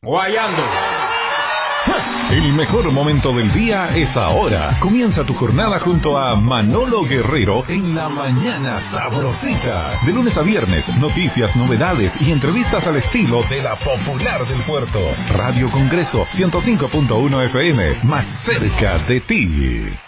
Guayando. El mejor momento del día es ahora. Comienza tu jornada junto a Manolo Guerrero en La Mañana Sabrosita. De lunes a viernes, noticias, novedades y entrevistas al estilo de la popular del puerto. Radio Congreso 105.1 FM, más cerca de ti.